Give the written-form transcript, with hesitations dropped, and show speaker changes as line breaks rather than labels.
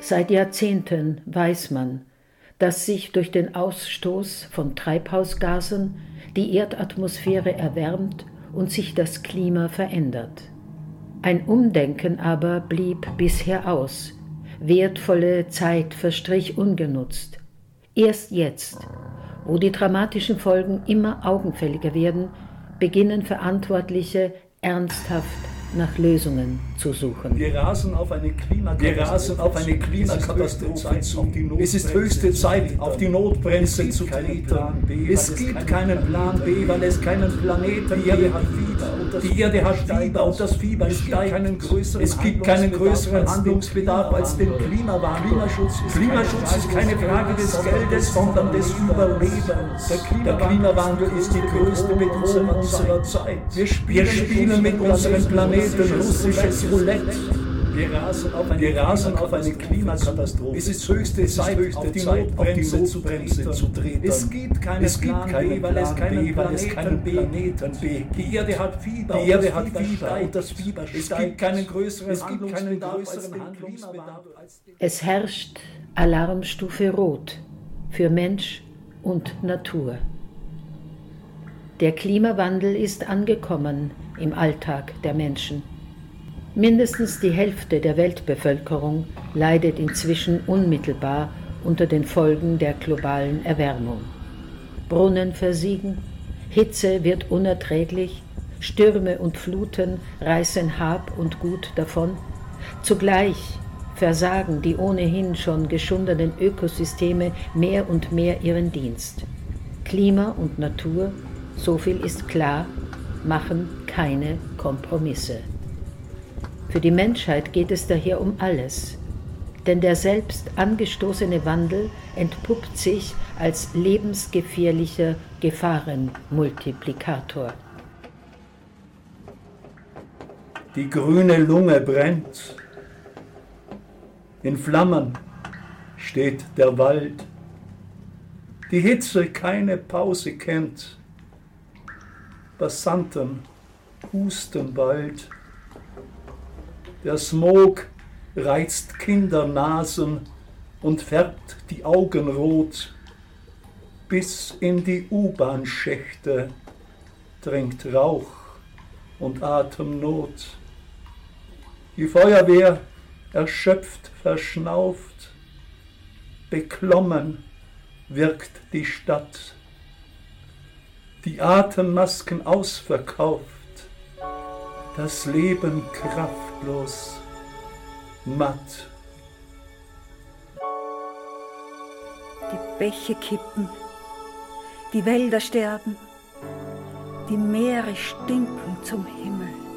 Seit Jahrzehnten weiß man, dass sich durch den Ausstoß von Treibhausgasen die Erdatmosphäre erwärmt und sich das Klima verändert. Ein Umdenken aber blieb bisher aus. Wertvolle Zeit verstrich ungenutzt. Erst jetzt, wo die dramatischen Folgen immer augenfälliger werden, beginnen Verantwortliche ernsthaft nach Lösungen zu suchen.
Wir rasen auf eine Klimakatastrophe zu. Es ist höchste Zeit, auf die Notbremse zu treten. Es gibt keinen Plan B, weil es keinen Planeten gibt. Die Erde hat Fieber und das Fieber steigt. Es gibt keinen größeren Handlungsbedarf als den Klimawandel. Klimaschutz ist keine Frage des Geldes, sondern des Überlebens. Der Klimawandel ist die größte Bedrohung unserer Zeit. Wir spielen mit unserem Planeten russisches Roulette. Wir rasen auf eine Klimakatastrophe. Es ist höchste Zeit, auf die Notbremse zu treten. Es gibt keinen Plan B, weil es keinen Planeten B gibt. Die Erde hat Fieber und das Fieber steigt. Es gibt keinen größeren Handlungsbedarf als den Klimawandel.
Es herrscht Alarmstufe Rot für Mensch und Natur. Der Klimawandel ist angekommen im Alltag der Menschen. Mindestens die Hälfte der Weltbevölkerung leidet inzwischen unmittelbar unter den Folgen der globalen Erwärmung. Brunnen versiegen, Hitze wird unerträglich, Stürme und Fluten reißen Hab und Gut davon. Zugleich versagen die ohnehin schon geschundenen Ökosysteme mehr und mehr ihren Dienst. Klima und Natur, so viel ist klar, machen keine Kompromisse. Für die Menschheit geht es daher um alles, denn der selbst angestoßene Wandel entpuppt sich als lebensgefährlicher Gefahrenmultiplikator.
Die grüne Lunge brennt. In Flammen steht der Wald. Die Hitze keine Pause kennt. Passanten husten bald. Der Smog reizt Kindernasen und färbt die Augen rot. Bis in die U-Bahn-Schächte dringt Rauch und Atemnot. Die Feuerwehr erschöpft, verschnauft. Beklommen wirkt die Stadt. Die Atemmasken ausverkauft. Das Leben kraftlos, matt.
Die Bäche kippen, die Wälder sterben, die Meere stinken zum Himmel.